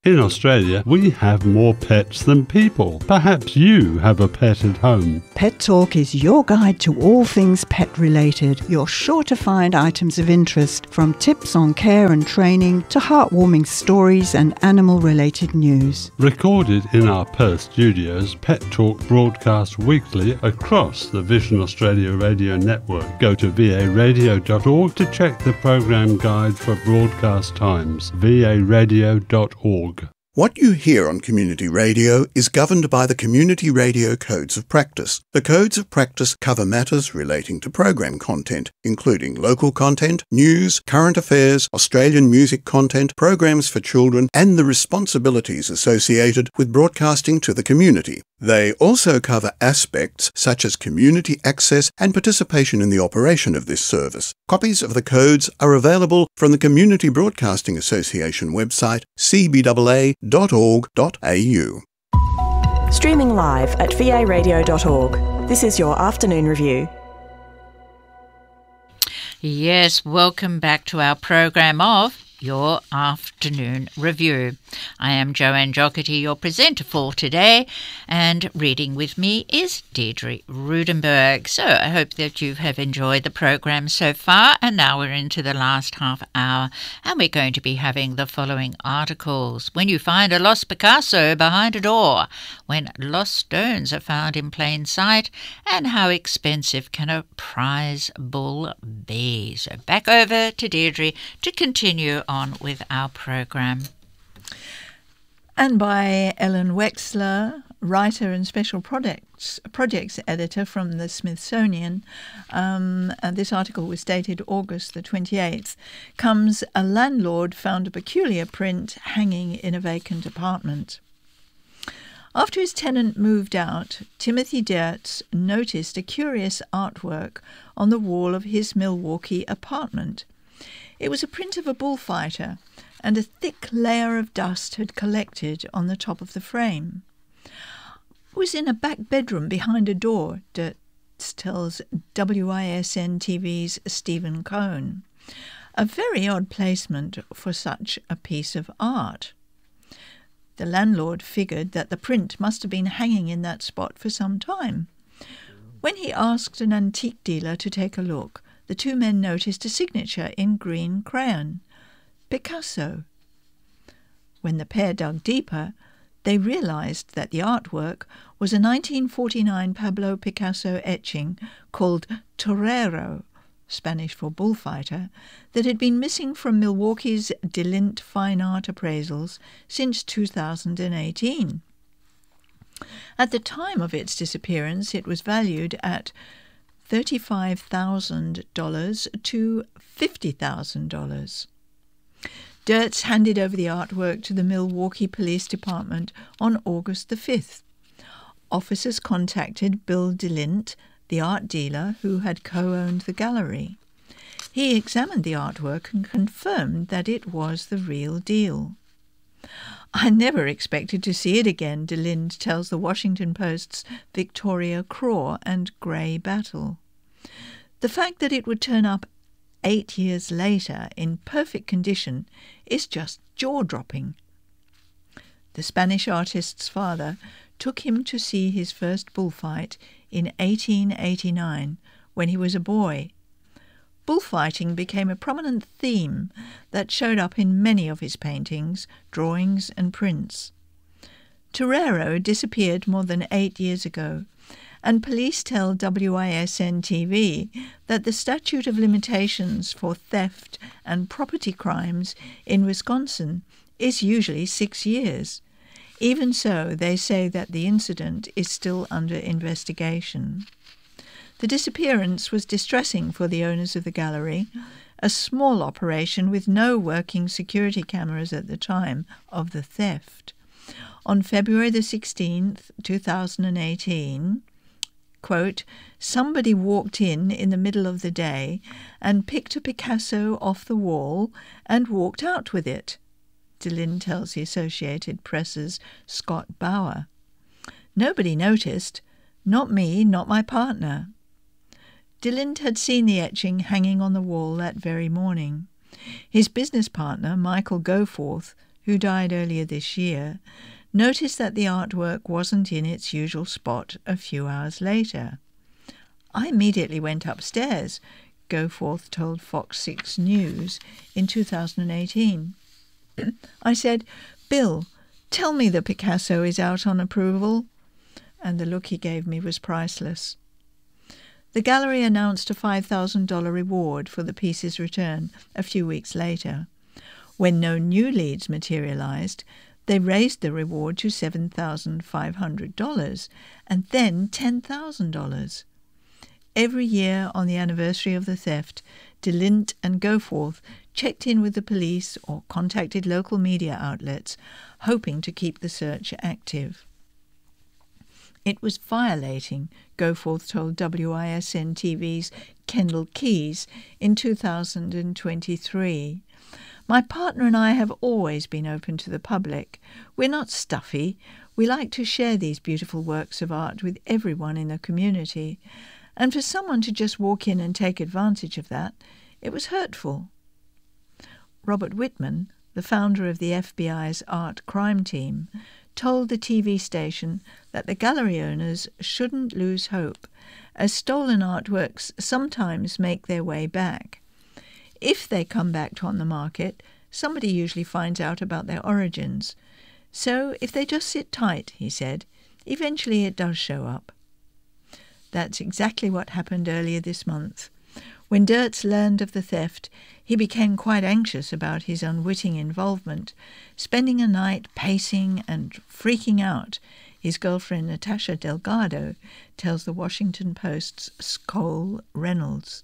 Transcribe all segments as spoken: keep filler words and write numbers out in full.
In Australia, we have more pets than people. Perhaps you have a pet at home. Pet Talk is your guide to all things pet-related. You're sure to find items of interest, from tips on care and training to heartwarming stories and animal-related news. Recorded in our Perth studios, Pet Talk broadcasts weekly across the Vision Australia radio network. Go to v a radio dot org to check the program guide for broadcast times. v a radio dot org. What you hear on community radio is governed by the Community Radio Codes of Practice. The Codes of Practice cover matters relating to program content, including local content, news, current affairs, Australian music content, programs for children, and the responsibilities associated with broadcasting to the community. They also cover aspects such as community access and participation in the operation of this service. Copies of the codes are available from the Community Broadcasting Association website, c b a a dot org dot a u. Streaming live at v a radio dot org. This is your afternoon review. Yes, welcome back to our program of Your Afternoon Review. I am Joanne Jockety, your presenter for today, and reading with me is Deirdre Rudenberg. So I hope that you have enjoyed the program so far, and now we're into the last half hour, and we're going to be having the following articles. When you find a lost Picasso behind a door, when lost stones are found in plain sight, and how expensive can a prize bull be? So back over to Deirdre to continue on with our program. And by Ellen Wexler, writer and special projects projects editor from the Smithsonian. Um, and this article was dated August the twenty-eighth. Comes a landlord found a peculiar print hanging in a vacant apartment. After his tenant moved out, Timothy Dirtz noticed a curious artwork on the wall of his Milwaukee apartment. It was a print of a bullfighter, and a thick layer of dust had collected on the top of the frame. It was in a back bedroom behind a door, Dirtz tells W I S N T V's Stephen Cohn. A very odd placement for such a piece of art. The landlord figured that the print must have been hanging in that spot for some time. When he asked an antique dealer to take a look, the two men noticed a signature in green crayon. Picasso. When the pair dug deeper, they realized that the artwork was a nineteen forty-nine Pablo Picasso etching called Torero, Spanish for bullfighter, that had been missing from Milwaukee's Delint Fine Art appraisals since two thousand eighteen. At the time of its disappearance, it was valued at thirty-five thousand dollars to fifty thousand dollars. Dirtz handed over the artwork to the Milwaukee Police Department on August the fifth. Officers contacted Bill DeLint, the art dealer who had co-owned the gallery. He examined the artwork and confirmed that it was the real deal. "I never expected to see it again," DeLint tells the Washington Post's Victoria Craw and Gray Battle. The fact that it would turn up eight years later in perfect condition is just jaw-dropping. The Spanish artist's father took him to see his first bullfight in eighteen eighty-nine when he was a boy. Bullfighting became a prominent theme that showed up in many of his paintings, drawings and prints. Torero disappeared more than eight years ago, and police tell W I S N T V that the statute of limitations for theft and property crimes in Wisconsin is usually six years. Even so, they say that the incident is still under investigation. The disappearance was distressing for the owners of the gallery, a small operation with no working security cameras at the time of the theft. On February the sixteenth, two thousand eighteen, quote, "Somebody walked in in the middle of the day and picked a Picasso off the wall and walked out with it," DeLint tells the Associated Press's Scott Bauer. "Nobody noticed. Not me, not my partner." DeLint had seen the etching hanging on the wall that very morning. His business partner, Michael Goforth, who died earlier this year, noticed that the artwork wasn't in its usual spot a few hours later. I immediately went upstairs, Goforth told Fox six News in two thousand eighteen. I said, "Bill, tell me the Picasso is out on approval." And the look he gave me was priceless. The gallery announced a five thousand dollars reward for the piece's return a few weeks later. When no new leads materialized, they raised the reward to seven thousand five hundred dollars and then ten thousand dollars. Every year on the anniversary of the theft, DeLint and Goforth checked in with the police or contacted local media outlets, hoping to keep the search active. It was violating, Goforth told W I S N T V's Kendall Keys in two thousand twenty-three. "My partner and I have always been open to the public. We're not stuffy. We like to share these beautiful works of art with everyone in the community. And for someone to just walk in and take advantage of that, it was hurtful." Robert Whitman, the founder of the F B I's art crime team, told the T V station that the gallery owners shouldn't lose hope, as stolen artworks sometimes make their way back. If they come back on the market, somebody usually finds out about their origins. So if they just sit tight, he said, eventually it does show up. That's exactly what happened earlier this month. When Dirtz learned of the theft, he became quite anxious about his unwitting involvement, spending a night pacing and freaking out, his girlfriend Natasha Delgado tells the Washington Post's Cole Reynolds.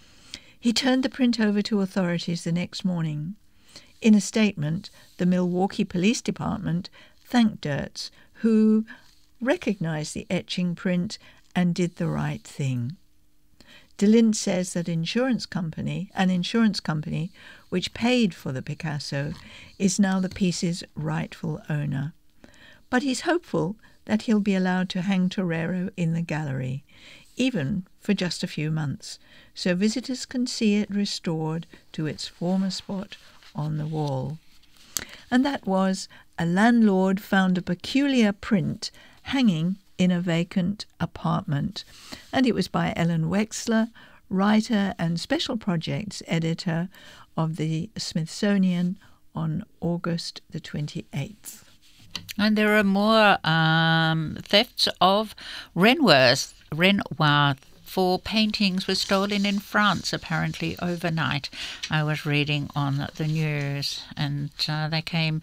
He turned the print over to authorities the next morning. In a statement, the Milwaukee Police Department thanked Dirtz, who recognized the etching print and did the right thing. DeLint says that insurance company, an insurance company which paid for the Picasso, is now the piece's rightful owner. But he's hopeful that he'll be allowed to hang Torero in the gallery, even for just a few months, so visitors can see it restored to its former spot on the wall. And that was "A Landlord Found a Peculiar Print Hanging in a Vacant Apartment," and it was by Ellen Wexler, writer and special projects editor of the Smithsonian, on August the twenty-eighth. And there are more um, thefts of Renoirs. Renoir. Four paintings were stolen in France, apparently overnight. I was reading on the news, and uh, they came...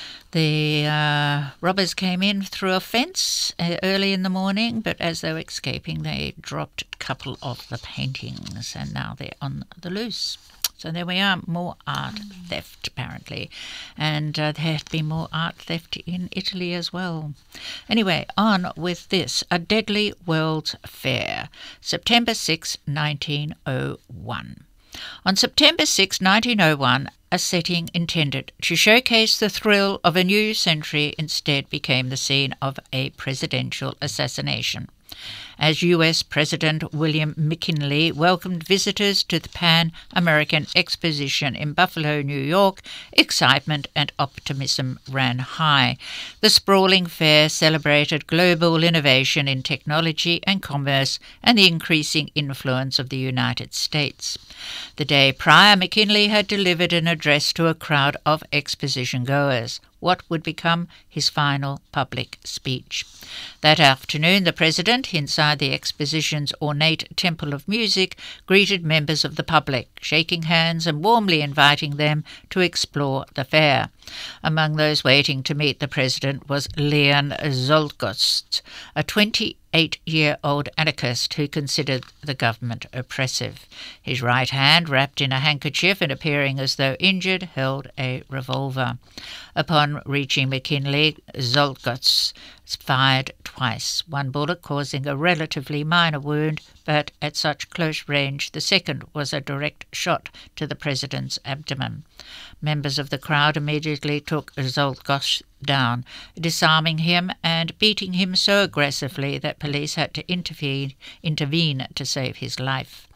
The uh, robbers came in through a fence uh, early in the morning, but as they were escaping, they dropped a couple of the paintings, and now they're on the loose. So there we are, more art theft, apparently. And uh, there had been more art theft in Italy as well. Anyway, on with this. A Deadly World's Fair, September sixth, nineteen oh one. On September sixth, nineteen oh one, a setting intended to showcase the thrill of a new century instead became the scene of a presidential assassination. As U S President William McKinley welcomed visitors to the Pan-American Exposition in Buffalo, New York, excitement and optimism ran high. The sprawling fair celebrated global innovation in technology and commerce and the increasing influence of the United States. The day prior, McKinley had delivered an address to a crowd of exposition goers, what would become his final public speech. That afternoon, the president, inside the exposition's ornate Temple of Music, greeted members of the public, shaking hands and warmly inviting them to explore the fair. Among those waiting to meet the president was Leon Zolgost, a twenty-eight-year-old anarchist who considered the government oppressive. His right hand, wrapped in a handkerchief and appearing as though injured, held a revolver. Upon reaching McKinley, Zolgost fired twice, one bullet causing a relatively minor wound, but at such close range the second was a direct shot to the president's abdomen. Members of the crowd immediately took Zolgost down, disarming him and beating him so aggressively that police had to intervene, intervene to save his life.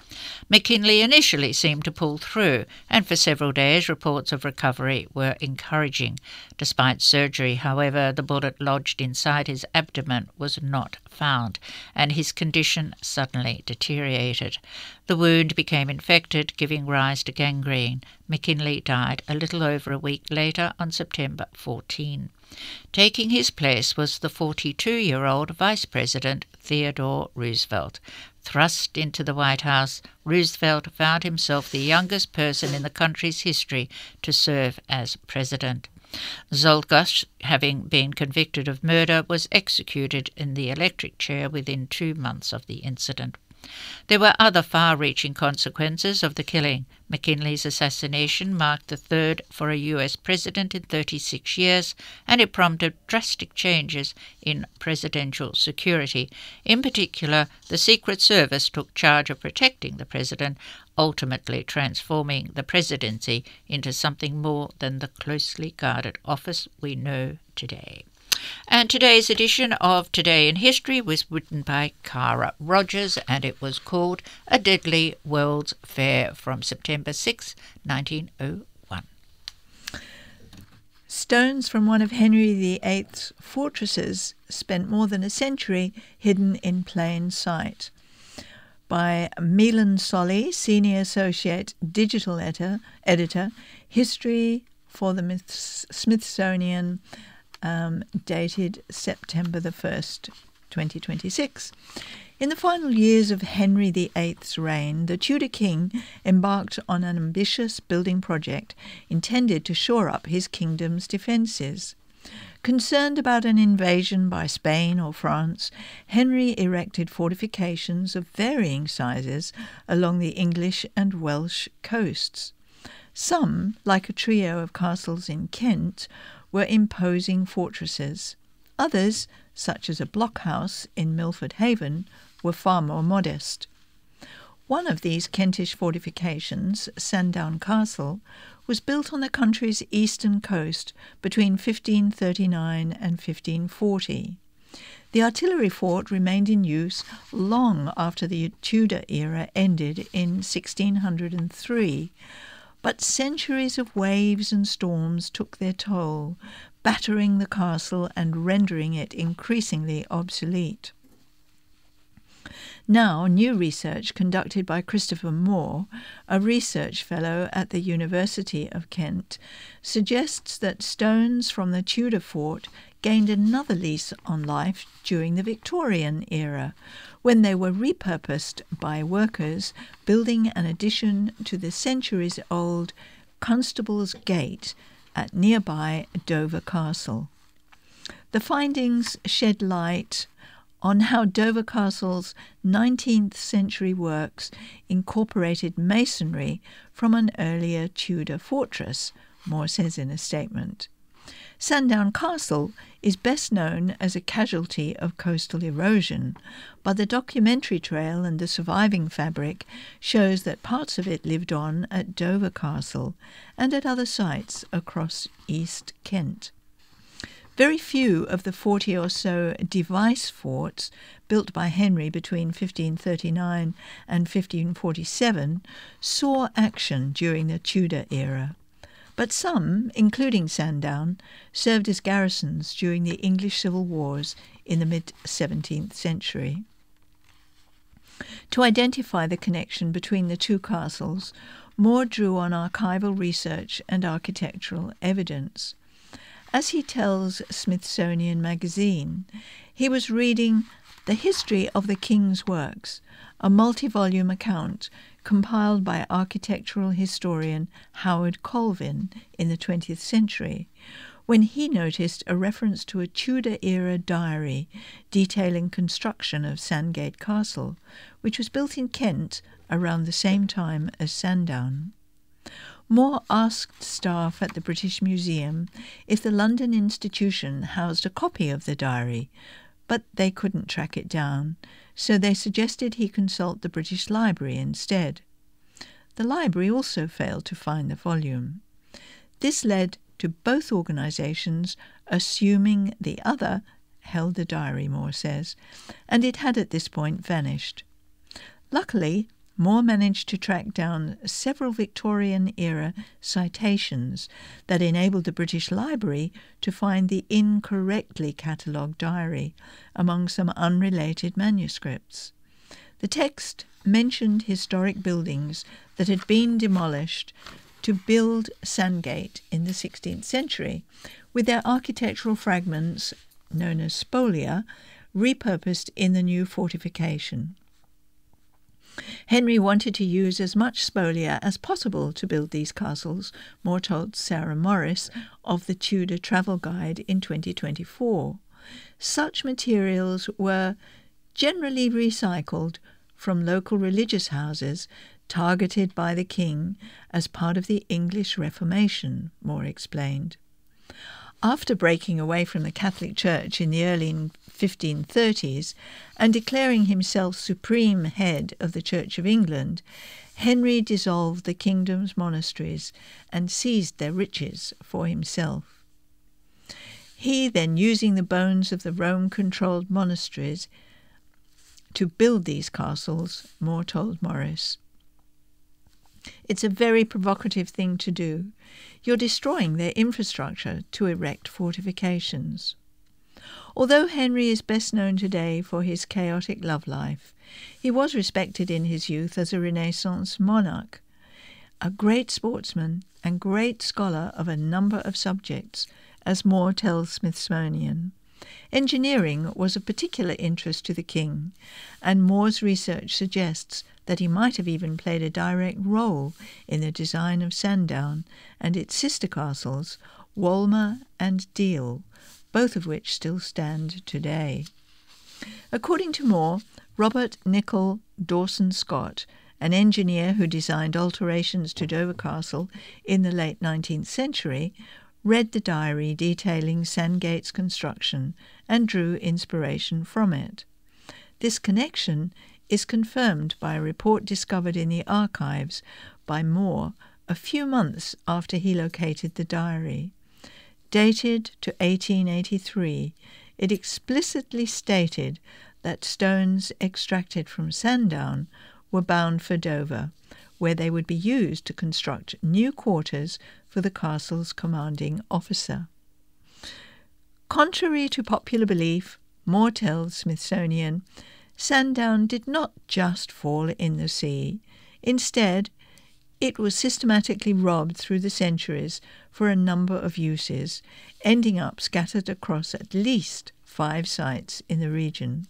McKinley initially seemed to pull through, and for several days reports of recovery were encouraging. Despite surgery, however, the bullet lodged inside his abdomen was not found, and his condition suddenly deteriorated. The wound became infected, giving rise to gangrene. McKinley died a little over a week later on September fourteenth. Taking his place was the forty-two-year-old Vice President Theodore Roosevelt. Thrust into the White House, Roosevelt found himself the youngest person in the country's history to serve as president. Zolgosh, having been convicted of murder, was executed in the electric chair within two months of the incident. There were other far-reaching consequences of the killing. McKinley's assassination marked the third for a U S president in thirty-six years, and it prompted drastic changes in presidential security. In particular, the Secret Service took charge of protecting the president, ultimately transforming the presidency into something more than the closely guarded office we know today. And today's edition of Today in History was written by Cara Rogers, and it was called A Deadly World's Fair from September sixth, nineteen oh one. Stones from one of Henry the Eighth's fortresses spent more than a century hidden in plain sight. By Milan Solly, Senior Associate Digital Editor, editor History for the Smithsonian, Um, dated September the first, twenty twenty-six. In the final years of Henry the Eighth's reign, the Tudor king embarked on an ambitious building project intended to shore up his kingdom's defences. Concerned about an invasion by Spain or France, Henry erected fortifications of varying sizes along the English and Welsh coasts. Some, like a trio of castles in Kent, were imposing fortresses. Others, such as a blockhouse in Milford Haven, were far more modest. One of these Kentish fortifications, Sandown Castle, was built on the country's eastern coast between fifteen thirty-nine and fifteen forty. The artillery fort remained in use long after the Tudor era ended in sixteen hundred three, but centuries of waves and storms took their toll, battering the castle and rendering it increasingly obsolete. Now, new research conducted by Christopher Moore, a research fellow at the University of Kent, suggests that stones from the Tudor fort gained another lease on life during the Victorian era, when they were repurposed by workers building an addition to the centuries-old Constable's Gate at nearby Dover Castle. The findings shed light on how Dover Castle's nineteenth century works incorporated masonry from an earlier Tudor fortress, Moore says in a statement. Sandown Castle is best known as a casualty of coastal erosion, but the documentary trail and the surviving fabric shows that parts of it lived on at Dover Castle and at other sites across East Kent. Very few of the forty or so device forts built by Henry between fifteen thirty-nine and fifteen forty-seven saw action during the Tudor era. But some, including Sandown, served as garrisons during the English civil wars in the mid-seventeenth century. To identify the connection between the two castles, Moore drew on archival research and architectural evidence. As he tells Smithsonian Magazine, he was reading The History of the King's Works, a multi-volume account compiled by architectural historian Howard Colvin in the twentieth century, when he noticed a reference to a Tudor-era diary detailing construction of Sandgate Castle, which was built in Kent around the same time as Sandown. Moore asked staff at the British Museum if the London institution housed a copy of the diary, but they couldn't track it down, so they suggested he consult the British Library instead. The library also failed to find the volume. This led to both organisations assuming the other held the diary, Moore says, and it had at this point vanished. Luckily, Moore managed to track down several Victorian-era citations that enabled the British Library to find the incorrectly catalogued diary among some unrelated manuscripts. The text mentioned historic buildings that had been demolished to build Sandgate in the sixteenth century, with their architectural fragments, known as spolia, repurposed in the new fortification. Henry wanted to use as much spolia as possible to build these castles, Moore told Sarah Morris of the Tudor Travel Guide in twenty twenty-four. Such materials were generally recycled from local religious houses targeted by the king as part of the English Reformation, Moore explained. After breaking away from the Catholic Church in the early fifteen thirties and declaring himself supreme head of the Church of England, Henry dissolved the kingdom's monasteries and seized their riches for himself. He then, using the bones of the Rome-controlled monasteries to build these castles, Moore told Morris. It's a very provocative thing to do. You're destroying their infrastructure to erect fortifications. Although Henry is best known today for his chaotic love life, he was respected in his youth as a Renaissance monarch, a great sportsman and great scholar of a number of subjects, as Moore tells Smithsonian. Engineering was of particular interest to the king, and Moore's research suggests that he might have even played a direct role in the design of Sandown and its sister castles, Walmer and Deal, both of which still stand today. According to Moore, Robert Nicol Dawson Scott, an engineer who designed alterations to Dover Castle in the late nineteenth century, read the diary detailing Sandgate's construction and drew inspiration from it. This connection is confirmed by a report discovered in the archives by Moore a few months after he located the diary. Dated to eighteen eighty-three, it explicitly stated that stones extracted from Sandown were bound for Dover, where they would be used to construct new quarters for the castle's commanding officer. Contrary to popular belief, Moore tells Smithsonian, Sandown did not just fall in the sea. Instead, it was systematically robbed through the centuries for a number of uses, ending up scattered across at least five sites in the region.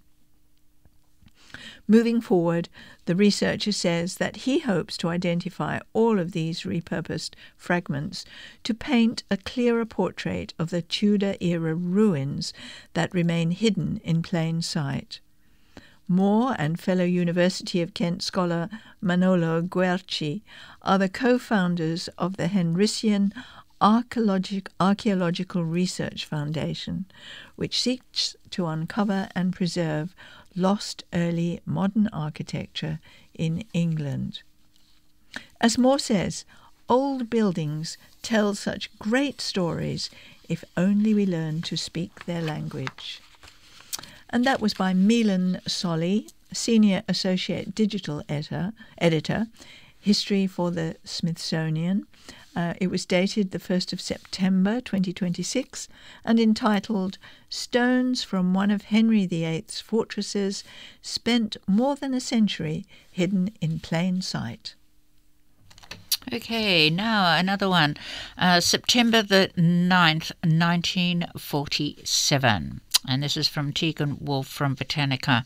Moving forward, the researcher says that he hopes to identify all of these repurposed fragments to paint a clearer portrait of the Tudor-era ruins that remain hidden in plain sight. Moore and fellow University of Kent scholar Manolo Guerci are the co-founders of the Henrysian Archaeologic, Archaeological Research Foundation, which seeks to uncover and preserve lost early modern architecture in England. As Moore says, old buildings tell such great stories if only we learn to speak their language. And that was by Milan Solly, Senior Associate Digital Editor, editor History for the Smithsonian. Uh, it was dated the first of September twenty twenty-six and entitled Stones from One of Henry the Eighth's Fortresses Spent More Than a Century Hidden in Plain Sight. Okay, now another one. Uh, September the ninth, nineteen forty-seven. And this is from Tegan Wolfe from Britannica.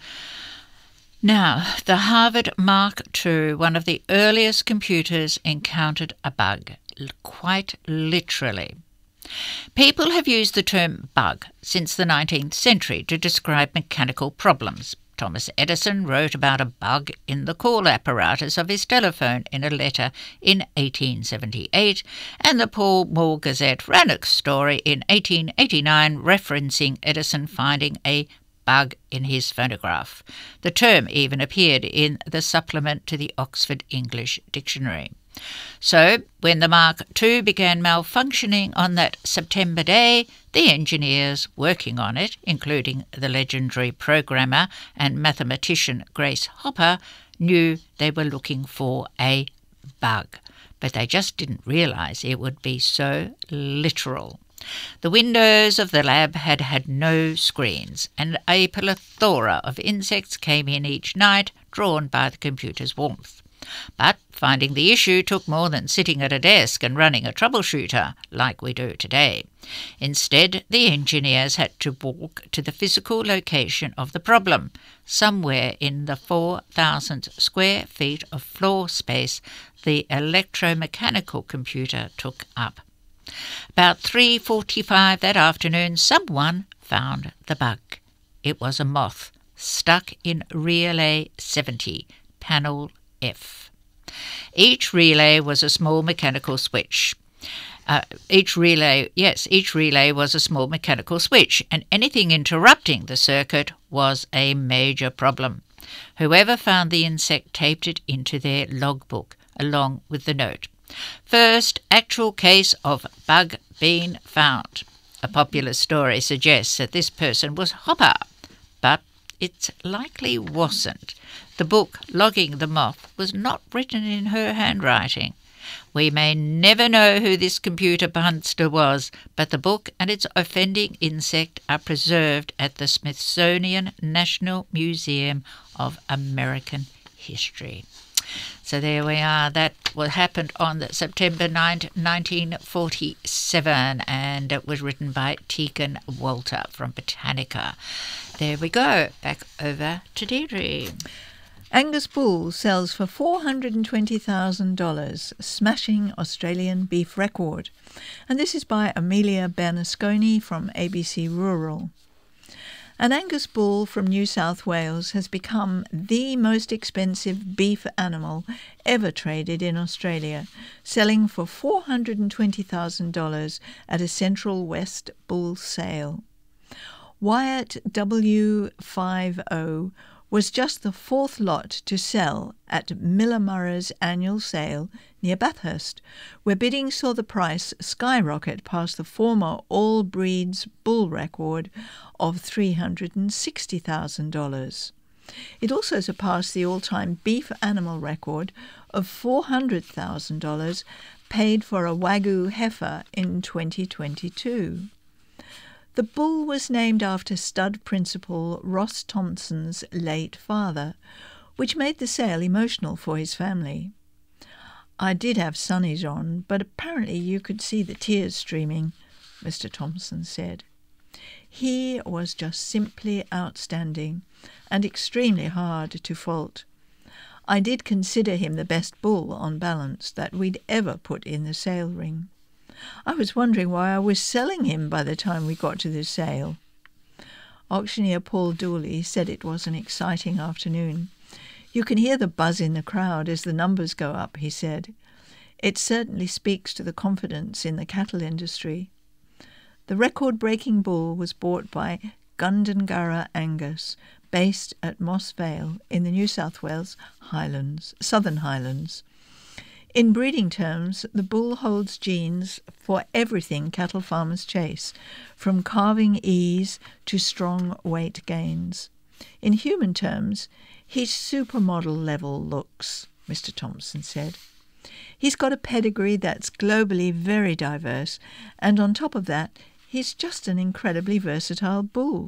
Now, the Harvard Mark two, one of the earliest computers, encountered a bug, quite literally. People have used the term bug since the nineteenth century to describe mechanical problems. Thomas Edison wrote about a bug in the call apparatus of his telephone in a letter in eighteen seventy-eight, and the Pall Mall Gazette ran a story in eighteen eighty-nine referencing Edison finding a bug in his phonograph. The term even appeared in the supplement to the Oxford English Dictionary. So, when the Mark two began malfunctioning on that September day, the engineers working on it, including the legendary programmer and mathematician Grace Hopper, knew they were looking for a bug, but they just didn't realise it would be so literal. The windows of the lab had had no screens, and a plethora of insects came in each night, drawn by the computer's warmth. But finding the issue took more than sitting at a desk and running a troubleshooter like we do today. Instead, the engineers had to walk to the physical location of the problem, somewhere in the four thousand square feet of floor space the electromechanical computer took up. About three forty-five that afternoon, someone found the bug. It was a moth stuck in relay seventy, panel F. Each relay was a small mechanical switch. Uh, each relay, yes, each relay was a small mechanical switch, and anything interrupting the circuit was a major problem. Whoever found the insect taped it into their logbook, along with the note. First actual case of bug being found. A popular story suggests that this person was Hopper, but it likely wasn't. The book logging the moth was not written in her handwriting. We may never know who this computer monster was, but the book and its offending insect are preserved at the Smithsonian National Museum of American History. So there we are. That what happened on September ninth, nineteen forty-seven, and it was written by Tegan Walter from Botanica. There we go. Back over to Deirdre. Angus bull sells for four hundred twenty thousand dollars, smashing Australian beef record. And this is by Amelia Bernasconi from A B C Rural. An Angus bull from New South Wales has become the most expensive beef animal ever traded in Australia, selling for four hundred twenty thousand dollars at a Central West bull sale. Wyatt W fifty was just the fourth lot to sell at Millamurra's annual sale near Bathurst, where bidding saw the price skyrocket past the former All Breeds bull record of three hundred sixty thousand dollars. It also surpassed the all-time beef animal record of four hundred thousand dollars paid for a Wagyu heifer in twenty twenty-two. The bull was named after stud principal Ross Thompson's late father, which made the sale emotional for his family. I did have sunnies on, but apparently you could see the tears streaming, Mister Thompson said. He was just simply outstanding and extremely hard to fault. I did consider him the best bull on balance that we'd ever put in the sale ring. I was wondering why I was selling him by the time we got to the sale. Auctioneer Paul Dooley said it was an exciting afternoon. You can hear the buzz in the crowd as the numbers go up, he said. It certainly speaks to the confidence in the cattle industry. The record-breaking bull was bought by Gundungurra Angus, based at Moss Vale in the New South Wales Highlands, Southern Highlands. In breeding terms, the bull holds genes for everything cattle farmers chase, from calving ease to strong weight gains. In human terms, he's supermodel level looks, Mister Thompson said. He's got a pedigree that's globally very diverse, and on top of that, he's just an incredibly versatile bull.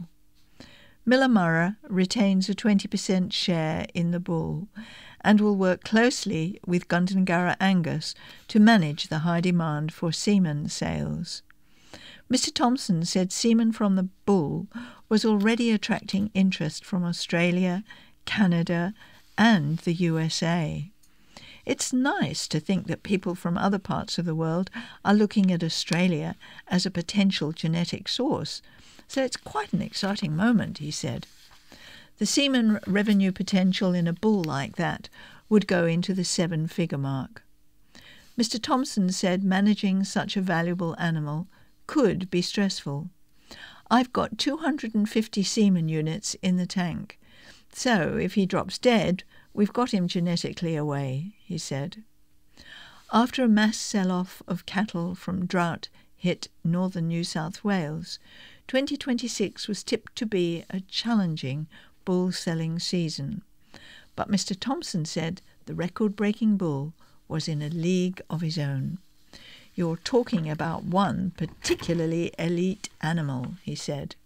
Millamurra retains a twenty percent share in the bull and will work closely with Gundungurra Angus to manage the high demand for semen sales. Mister Thompson said semen from the bull was already attracting interest from Australia, Canada, and the U S A. It's nice to think that people from other parts of the world are looking at Australia as a potential genetic source, so it's quite an exciting moment, he said. The semen revenue potential in a bull like that would go into the seven-figure mark. Mister Thompson said managing such a valuable animal could be stressful. I've got two hundred fifty semen units in the tank, so if he drops dead, we've got him genetically away, he said. After a mass sell-off of cattle from drought-hit northern New South Wales, twenty twenty-six was tipped to be a challenging bull selling season. But Mister Thompson said the record-breaking bull was in a league of his own. "You're talking about one particularly elite animal," he said.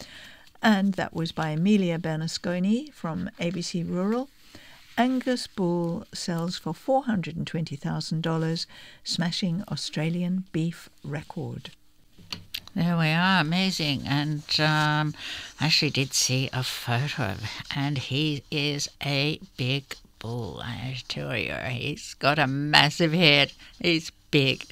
And that was by Emilia Bernasconi from A B C Rural. Angus bull sells for four hundred twenty thousand dollars, smashing Australian beef record. There we are, amazing. And um, I actually did see a photo of him, and he is a big bull, I tell you. He's got a massive head. He's big.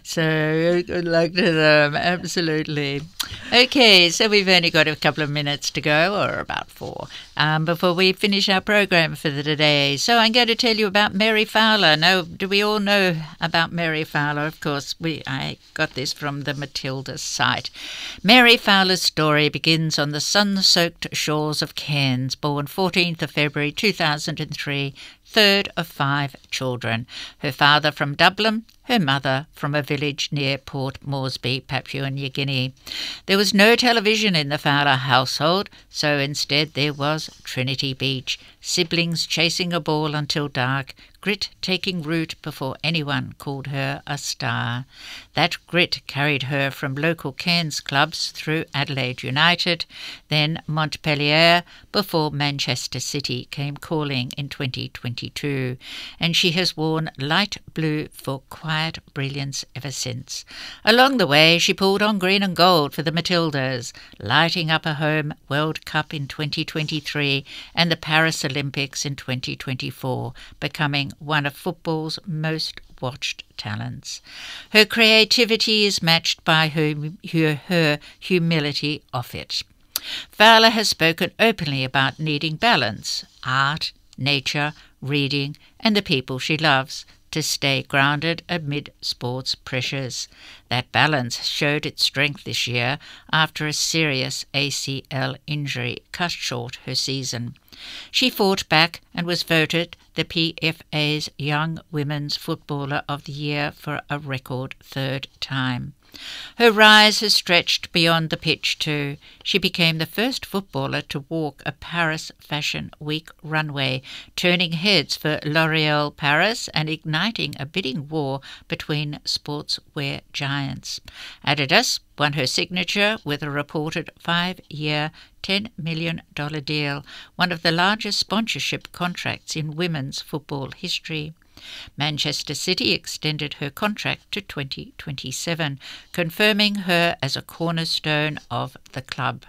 So good luck to them, absolutely. Okay, so we've only got a couple of minutes to go, or about four, um, before we finish our program for the day. So I'm going to tell you about Mary Fowler. Now, do we all know about Mary Fowler? Of course, we I got this from the Matilda site. Mary Fowler's story begins on the sun-soaked shores of Cairns, born fourteenth of February two thousand three, third of five children. Her father from Dublin, her mother from a village near Port Moresby, Papua New Guinea. There was no television in the Fowler household, so instead there was Trinity Beach, siblings chasing a ball until dark, grit taking root before anyone called her a star. That grit carried her from local Cairns clubs through Adelaide United, then Montpellier, before Manchester City came calling in twenty twenty-two, and she has worn light blue for quiet brilliance ever since. Along the way, she pulled on green and gold for the Matildas, lighting up a home World Cup in twenty twenty-three and the Paris Olympics in twenty twenty-four, becoming one of football's most watched talents. Her creativity is matched by her, her, her humility of it. Fowler has spoken openly about needing balance, art, nature, reading, and the people she loves, to stay grounded amid sports pressures. That balance showed its strength this year after a serious A C L injury cut short her season. She fought back and was voted the P F A's Young Women's Footballer of the Year for a record third time. Her rise has stretched beyond the pitch too. She became the first footballer to walk a Paris Fashion Week runway, turning heads for L'Oréal Paris and igniting a bidding war between sportswear giants. Adidas won her signature with a reported five-year, ten million dollars deal, one of the largest sponsorship contracts in women's football history. Manchester City extended her contract to twenty twenty-seven, confirming her as a cornerstone of the club.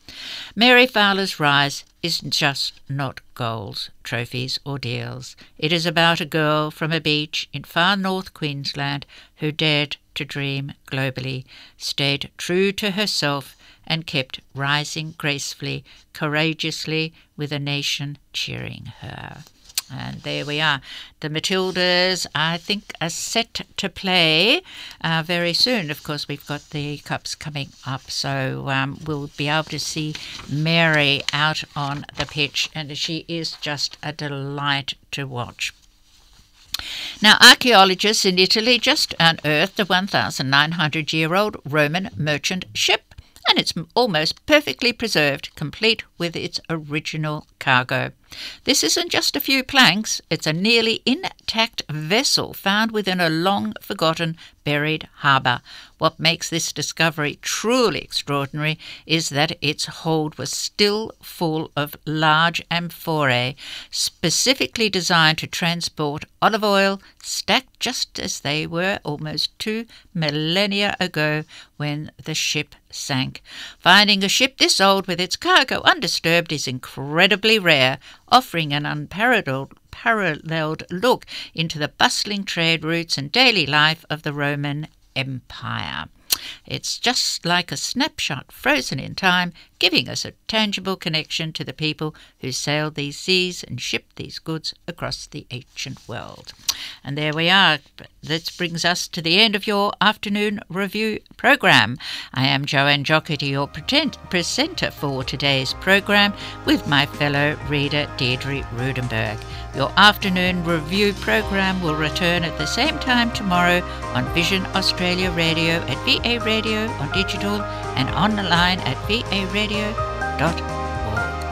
Mary Fowler's rise is just not goals, trophies or deals. It is about a girl from a beach in far north Queensland who dared to dream globally, stayed true to herself, and kept rising gracefully, courageously, with a nation cheering her. And there we are. The Matildas, I think, are set to play uh, very soon. Of course, we've got the Cups coming up, so um, we'll be able to see Mary out on the pitch, and she is just a delight to watch. Now, archaeologists in Italy just unearthed a one thousand nine hundred year old Roman merchant ship, and it's almost perfectly preserved, complete with its original cargo. This isn't just a few planks, it's a nearly intact vessel found within a long-forgotten buried harbour. What makes this discovery truly extraordinary is that its hold was still full of large amphorae, specifically designed to transport olive oil, stacked just as they were almost two millennia ago when the ship sank. Finding a ship this old with its cargo undisturbed is incredibly rare, offering an unparalleled paralleled look into the bustling trade routes and daily life of the Roman Empire. It's just like a snapshot frozen in time, giving us a tangible connection to the people who sailed these seas and shipped these goods across the ancient world. And there we are. This brings us to the end of your afternoon review program. I am Joanne Jocketty, your pretend, presenter for today's program, with my fellow reader Deirdre Rudenberg. Your afternoon review program will return at the same time tomorrow on Vision Australia Radio, at V A Radio on digital, and online at v a radio dot